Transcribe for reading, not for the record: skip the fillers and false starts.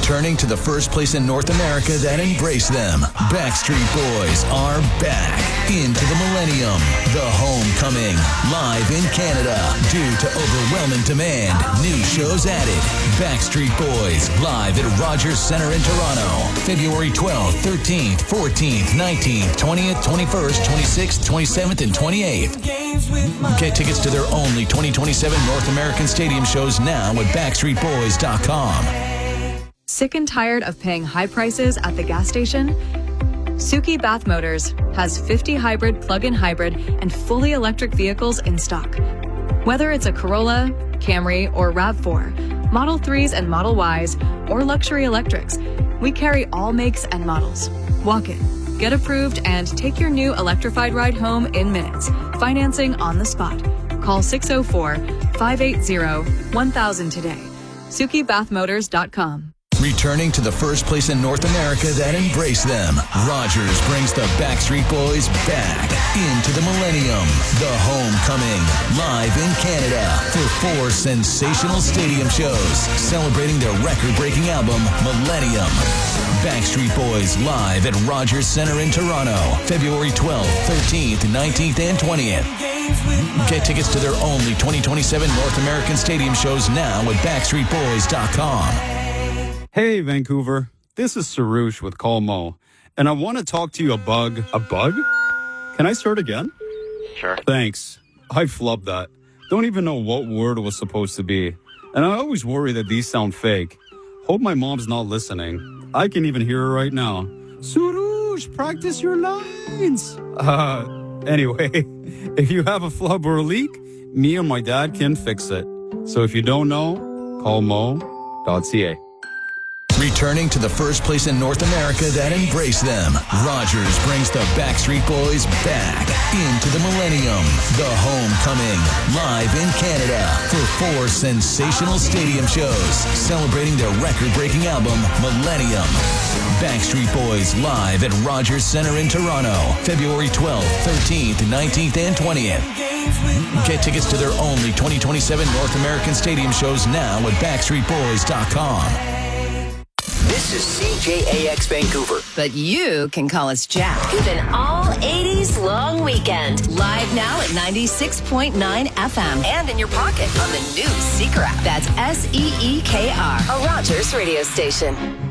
Returning to the first place in North America that embraced them, Backstreet Boys are back into the millennium. The Homecoming, live in Canada. Due to overwhelming demand, new shows added. Backstreet Boys, live at Rogers Centre in Toronto. February 12th, 13th, 14th, 19th, 20th, 21st, 26th, 27th, and 28th. Get tickets to their only 2027 North American stadium shows now at BackstreetBoys.com. Sick and tired of paying high prices at the gas station? Suki Bath Motors has 50 hybrid, plug-in hybrid, and fully electric vehicles in stock. Whether it's a Corolla, Camry, or RAV4, Model 3s and Model Ys, or luxury electrics, we carry all makes and models. Walk in, get approved, and take your new electrified ride home in minutes. Financing on the spot. Call 604-580-1000 today. SukiBathMotors.com. Returning to the first place in North America that embraced them, Rogers brings the Backstreet Boys back into the millennium. The Homecoming, live in Canada for 4 sensational stadium shows celebrating their record-breaking album, Millennium. Backstreet Boys live at Rogers Centre in Toronto, February 12th, 13th, 19th, and 20th. Get tickets to their only 2027 North American stadium shows now at BackstreetBoys.com. Hey, Vancouver. This is Sarush with Call Mo, and I want to talk to you a bug. A bug? Can I start again? Sure. Thanks. I flubbed that. Don't even know what word it was supposed to be. And I always worry that these sound fake. Hope my mom's not listening. I can even hear her right now. Sarush, practice your lines. Anyway, if you have a flub or a leak, me or my dad can fix it. So if you don't know, call mo.ca. Returning to the first place in North America that embraced them, Rogers brings the Backstreet Boys back into the millennium. The Homecoming, live in Canada for 4 sensational stadium shows celebrating their record-breaking album, Millennium. Backstreet Boys live at Rogers Centre in Toronto, February 12th, 13th, 19th, and 20th. Get tickets to their only 2027 North American stadium shows now at BackstreetBoys.com. This is CJAX Vancouver. But you can call us Jack. With an all-80s long weekend. Live now at 96.9 FM. And in your pocket on the new Seeker app. That's SEEKR. A Rogers radio station.